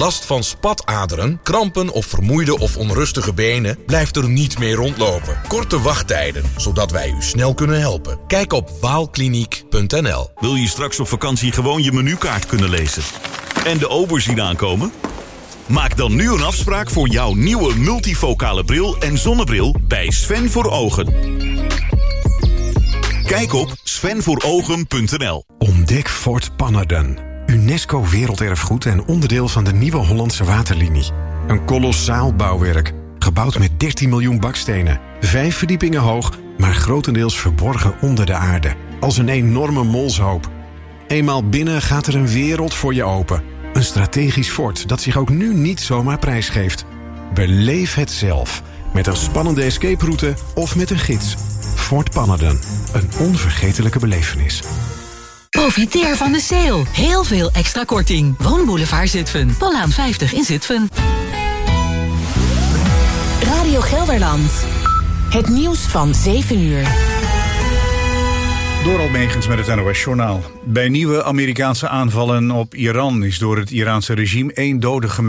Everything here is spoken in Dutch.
last van spataderen, krampen of vermoeide of onrustige benen? Blijf er niet mee rondlopen. Korte wachttijden, zodat wij u snel kunnen helpen. Kijk op waalkliniek.nl. Wil je straks op vakantie gewoon je menukaart kunnen lezen? En de ober zien aankomen? Maak dan nu een afspraak voor jouw nieuwe multifocale bril en zonnebril bij Sven voor Ogen. Kijk op svenvoorogen.nl. Ontdek Fort Pannerden. UNESCO Werelderfgoed en onderdeel van de Nieuwe Hollandse Waterlinie. Een kolossaal bouwwerk, gebouwd met 13 miljoen bakstenen. 5 verdiepingen hoog, maar grotendeels verborgen onder de aarde. Als een enorme molshoop. Eenmaal binnen gaat er een wereld voor je open. Een strategisch fort dat zich ook nu niet zomaar prijsgeeft. Beleef het zelf. Met een spannende escape route of met een gids. Fort Pannerden. Een onvergetelijke belevenis. Profiteer van de sale. Heel veel extra korting. Woonboulevard Zutphen. Pollaan 50 in Zutphen. Radio Gelderland. Het nieuws van 7 uur. Door Almegens met het NOS-journaal. Bij nieuwe Amerikaanse aanvallen op Iran is door het Iraanse regime 1 dode gemeldt.